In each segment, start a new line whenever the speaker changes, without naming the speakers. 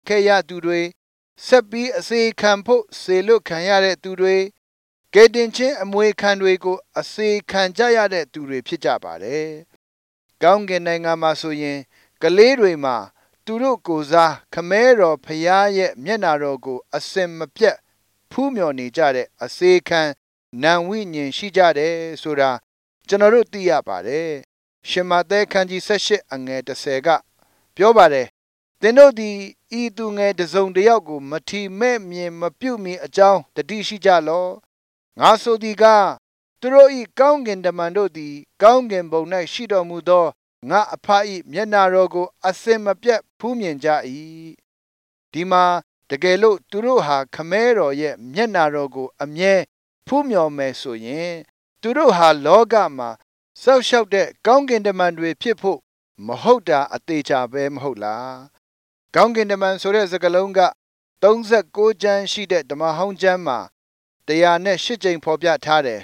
ခဲ့ရသူတွေဆက်ပြီးအစေခံဖို့စေလွတ်ခံရတဲ့သူတွေကယ်တင်ခြင်းအမွေခံတွေကိုအစေခံကြရတဲ့သူတွေဖြစ်ကြပါတယ်။ကောင်းကင်နိုင်ငံမှာဆိုရင်ကလေးတွေမှာသူတို့ကိုယ်စားခမဲတော်ဖျားရဲ့မျက်နာတော်ကိုအစင်မပြတ်ဖူးမြော်နေကြတဲ့အစေခံနံဝိညာဉ်ရှိကြတယ်ဆိုတာကျွန်တော်တို့သိရပါတယ်။ရှမဿဲခန်းကြီး18အငယ်10ကပြောပါတယ်။သင်တို့သည်ဤသူငယ်တစ်စုံတစ်ယောက်ကိုမထီမဲ့မြင်မပြုတ်မီအကြောင်းတတိရှိကြလော့။ငါဆိုသည်ကသူတို့ဤကောင်းကင်တမန်တို့သည်ကောင်းကင်ဘုံ၌ရှိတော်မူသောငါအဖ၏မျက်နာတော်ကိုအစင်မပြတ်ဖူးမြင်ကြ၏ဒီမှာတကယ်လို့သူတို့ဟာခမဲတော်ရဲ့မျက်နာတော်ကိုအမြဲဖူးမြော်မယ်ဆိုရင်သူတို့ဟာလောကမှာစောက်ရှောက်တဲ့ကောင်းကင်တမန်တွေဖြစ်ဖို့မဟုတ်တာအသေးချာပဲမဟုတ်လားကောင်းကင်တမန်ဆိုတဲ့စကားလုံးက36ကျမ်းရှိတဲ့ဓမ္မဟောင်းကျမ်းမှာ108ကြိမ်ဖော်ပြထားတယ်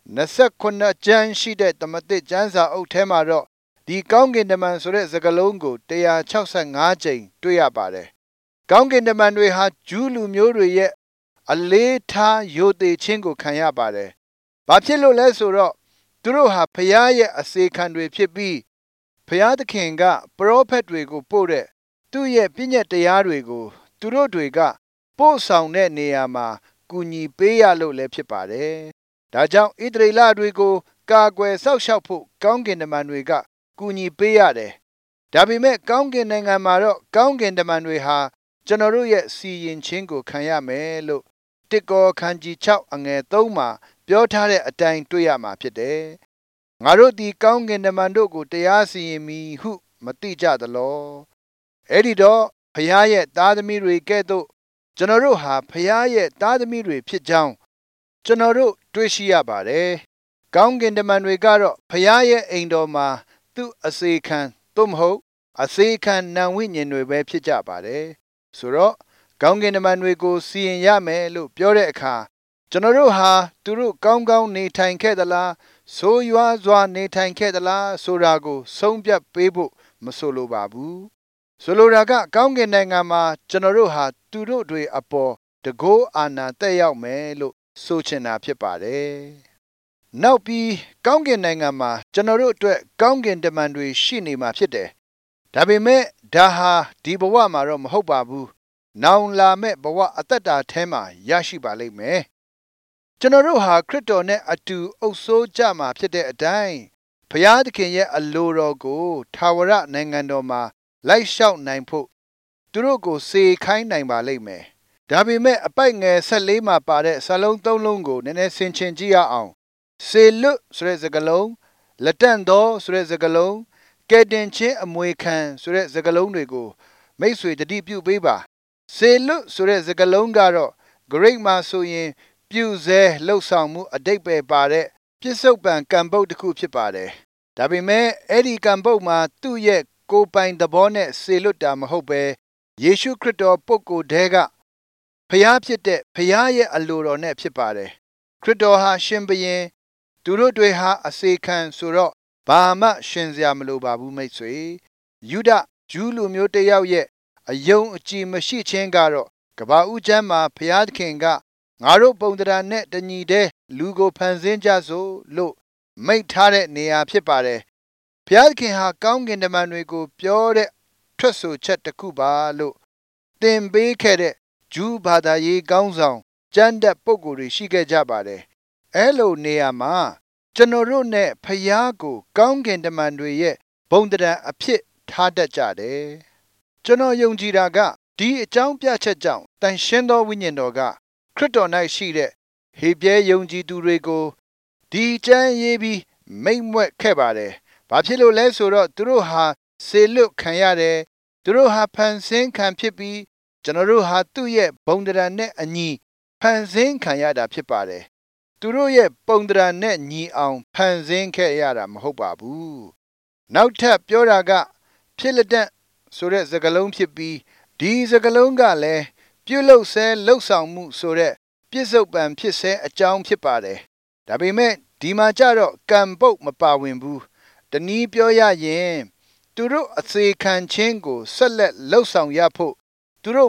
29ကျမ်းရှိတဲ့ဓမ္မသစ်ကျမ်းစာအုပ်ထဲမှာတော့ဒီကောင်းကင်တမန်ဆိုတဲ့စကားလုံးကို165ကြိမ်တွေ့ရပါတယ်။ကောင်းကင်တမန်တွေဟာဂျူးလူမျိုးတွေရဲ့အလေးထားယိုသေခြင်းကိုခံရပါတယ်။ဘာဖြစ်လို့လဲဆိုတော့သူတို့ဟာဖျားရဲ့အစေခံတွေဖြစ်ပြီးဖျားသခင်ကပရောဖက်တွေကိုပို့တဲ့သူ့ရဲ့ပြည့်ညတ်တရားတွေကိုသူတို့တွေကပို့ဆောင်တဲ့နေရာမှာကူညီပေးရလို့လည်းဖြစ်ပါတယ်။ဒါကြောင့်ဣသရေလတွေကိုကာကွယ်စောင့်ရှောက်ဖို့ကောင်းကင်တမန်တွေကကူညီပေးရတယ်။ဒါပေမဲ့ကောင်းကင်နိုင်ငံမှာတော့ကောင်းကင်တမန်တွေဟာကျွန်တော်တို့ရဲ့စီရင်ခြင်းကိုခံရမယ်လို့1ကောခန်းကြီး6အငယ်3မှာပြောထားတဲ့အတိုင်းတွေ့ရမှာဖြစ်တယ်။ငါတို့ဒီကောင်းကင်တမန်တို့ကိုတရားစီရင်မည်ဟုမသိကြသလော။အဲ့ဒီတော့ဖျားရဲ့သားသမီးတွေကဲ့သို့ကျွန်တော်တို့ဟာဖျားရဲ့သားသမီးတွေဖြစ်ကြောင်းကျွန်တော်တို့တွေ့ရှိရပါတယ်။ကောင်းကင်တမန်တွေကတော့ဖျားရဲ့အိမ်တော်မှာသူ့အစေခံသို့မဟုတ်အစေခံနံဝိညာဉ်တွေပဲဖြစ်ကြပါတယ်။ဆိုတော့ကောင်းကင်တမန်တွေကိုစီရင်ရမယ်လို့ပြောတဲ့အခါကျွန်တော်တို့ဟာသူတို့ကောင်းကောင်းနေထိုင်ခဲ့သလားဆိုးရွားစွာနေထိုင်ခဲ့သလားဆိုတာကိုဆုံးဖြတ်ပေးဖို့မဆိုလိုပါဘူး။ဆိုလိုတာကကောင်းကင်နိုင်ငံမှာကျွန်တော်တို့ဟာသူတို့တွေအပေါ်တကောအာဏာတက်ရောက်မယ်လို့ဆိုချင်တာဖြစ်ပါတယ်။နောက်ပြီးကောင်းကင်နိုင်ငံမှာကျွန်တော်တို့အတွက်ကောင်းကင်တမန်တွေရှိနေမှာဖြစ်တယ်။ဒါပေမဲ့ဒါဟာဒီဘဝမှာတော့မဟုတ်ပါဘူး။နောင်လာမဲ့ဘဝအသက်တာထဲမှာရရှိပါလိမ့်မယ်။ကျွန်တော်တို့ဟာခရစ်တော်နဲ့အတူအုပ်စိုးကြမှာဖြစ်တဲ့အတိုင်းဘုရားသခင်ရဲ့အလိုတော်ကိုထာဝရနိုင်ငံတော်မှာလိုက်လျှောက်နိုင်ဖို့သူတို့ကိုစေခိုင်းနိုင်ပါလိမ့်မယ်။ဒါပေမဲ့အပိုက်ငယ်14မှာပါတဲ့စာလုံး3လုံးကိုနည်းနည်းဆင်ခြင်ကြည့်ရအောင်။စေလွတ်ဆိုတဲ့စကားလုံးလက်တန့်သောဆိုတဲ့စကားလုံးကယ်တင်ခြင်းအမွေခံဆိုတဲ့စကားလုံးတွေကိုမိတ်ဆွေတတိပြုပေးပါစေလွတ်ဆိုတဲ့စကားလုံးကတော့ Greek မှာဆိုရင်ပြုစဲလှုပ်ဆောင်မှုအဓိပ္ပာယ်ပါတဲ့ပြစ္ဆုတ်ပံကံပုတ်တစ်ခုဖြစ်ပါတယ်ဒါပေမဲ့အဲ့ဒီကံပုတ်မှာသူ့ရဲ့ကိုယ်ပိုင်သဘောနဲ့စေလွတ်တာမဟုတ်ပဲယေရှုခရစ်တော်ပုဂ္ဂိုလ်တည်းကဖျားဖြစ်တဲ့ဖျားရဲ့အလိုတော်နဲ့ဖြစ်ပါတယ်ခရစ်တော်ဟာရှင်ဘုရင်သူတို့တွေဟာအစေခံဆိုတော့ဘာမှရှင်စရာမလိုပါဘူးမိတ်ဆွေယုဒဂျူးလူမျိုးတစ်ယောက်ရဲ့အယုံအကြည်မရှိခြင်းကတော့ကဘာဦးကျမ်းမှာဘုရားသခင်ကငါတို့ပုံသဏ္ဍာန်နဲ့တညီတည်းလူကိုဖန်ဆင်းကြစို့လို့မိန့်ထားတဲ့နေရာဖြစ်ပါတယ်ဘုရားသခင်ဟာကောင်းကင်တမန်တွေကိုပြောတဲ့ထွက်ဆိုချက်တစ်ခုပါလို့သင်ပေးခဲ့တဲ့ဂျူးဘာသာရေးကောင်းဆောင်ကျမ်းတတ်ပုဂ္ဂိုလ်တွေရှိခဲ့ကြပါတယ်အဲလိုနေရာမှာကျွန်တော်တို့နဲ့ဖျားကိုကောင်းကင်တမန်တွေရဲ့ဘုံတရံအဖြစ်ထားတတ်ကြတယ်ကျွန်တော်ယုံကြည်တာကဒီအကြောင်းပြချက်ကြောင့်တန်ရှင်းသောဝိညာဉ်တော်ကခရစ်တော်၌ရှိတဲ့ဟေပြဲယုံကြည်သူတွေကိုဒီကျမ်းရေးပြီးမိန့်မွက်ခဲ့ပါတယ်ဘာဖြစ်လို့လဲဆိုတော့သူတို့ဟာစေလွတ်ခံရတယ်သူတို့ဟာဖန်ဆင်းခံဖြစ်ပြီးကျွန်တော်တို့ဟာသူ့ရဲ့ဘုံတရံနဲ့အညီဖန်ဆင်းခံရတာဖြစ်ပါတယ်သူတို့ရဲ့ပုံတရံနဲ့ညီအောင်ဖန်ဆင်းခဲ့ရတာမဟုတ်ပါဘူးနောက်ထပ်ပြောတာကဖြစ်လက်တန့်ဆိုတဲ့စကားလုံးဖြစ်ပြီးဒီစကားလုံးကလည်းပြုလုပ်ဆဲလှုပ်ဆောင်မှုဆိုတဲ့ပြစ္ဆုတ်ပံဖြစ်ဆဲအကြောင်းဖြစ်ပါတယ်ဒါပေမဲ့ဒီမှာကြတော့ကံပုတ်မပါဝင်ဘူးတနည်းပြောရရင်သူတို့အစေခံခြင်းကိုဆက်လက်လှုပ်ဆောင်ရဖို့သူတို့